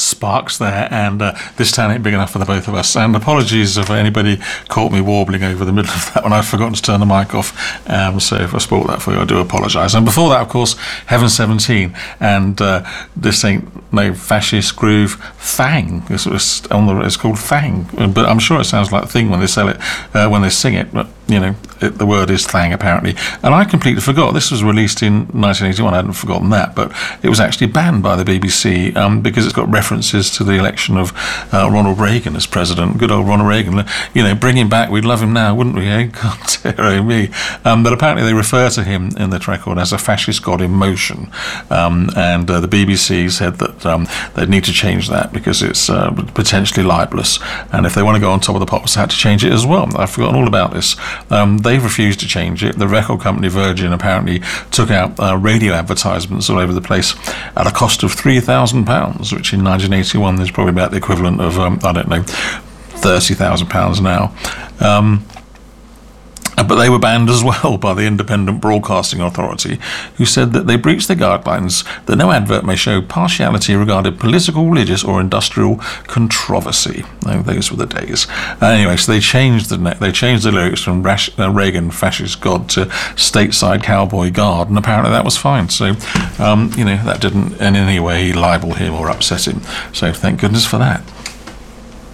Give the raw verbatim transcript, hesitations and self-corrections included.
sparks there, and uh, this town ain't big enough for the both of us. And apologies if anybody caught me warbling over the middle of that when I'd forgotten to turn the mic off. Um, so if I spoiled that for you, I do apologise. And before that, of course, Heaven seventeen, and uh, this ain't no fascist groove. Fang. This was on the. It's called Fang, but I'm sure it sounds like Thing when they sell it, uh, when they sing it. But you know, it, the word is Thang apparently. And I completely forgot. This was released in nineteen eighty-one. I hadn't forgotten that, but it was actually banned by the B B C um, because it's got references to the election of uh, Ronald Reagan as president. Good old Ronald Reagan. You know, bring him back. We'd love him now, wouldn't we? Eh? God, dear me. Um, but apparently they refer to him in the record as a fascist god in motion. Um, and uh, the B B C said that um, they'd need to change that because it's uh, potentially libelous. And if they want to go on top of the pops, they had to change it as well. I've forgotten all about this. Um, they've refused to change it. The record company Virgin apparently took out uh, radio advertisements all over the place at a cost of three thousand pounds, which in nineteen eighty-one is probably about the equivalent of, um, I don't know, thirty thousand pounds now. Um, But they were banned as well by the Independent Broadcasting Authority, who said that they breached the guidelines that no advert may show partiality regarding political, religious, or industrial controversy. Oh, those were the days. Uh, anyway, so they changed the they changed the lyrics from Rash, uh, Reagan fascist god to stateside cowboy guard, and apparently that was fine. So, um, you know, that didn't in any way libel him or upset him. So thank goodness for that.